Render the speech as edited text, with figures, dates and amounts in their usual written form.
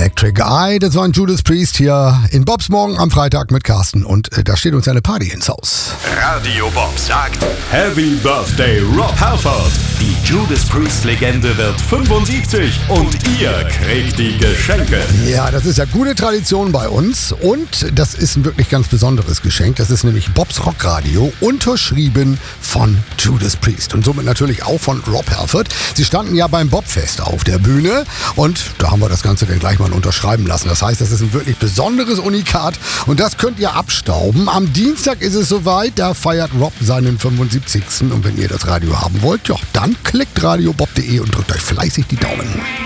Electric Eye, das war ein Judas Priest hier in Bobs Morgen am Freitag mit Carsten und da steht uns eine Party ins Haus. Radio Bob sagt Happy Birthday Rob Halford. Die Judas Priest Legende wird 75 und ihr kriegt die Geschenke. Ja, das ist ja gute Tradition bei uns und das ist ein wirklich ganz besonderes Geschenk. Das ist nämlich Bobs Rockradio, unterschrieben von Judas Priest und somit natürlich auch von Rob Halford. Sie standen ja beim Bobfest auf der Bühne und da haben wir das Ganze dann gleich mal unterschreiben lassen. Das heißt, das ist ein wirklich besonderes Unikat und das könnt ihr abstauben. Am Dienstag ist es soweit, da feiert Rob seinen 75. Und wenn ihr das Radio haben wollt, ja, dann klickt radiobob.de und drückt euch fleißig die Daumen.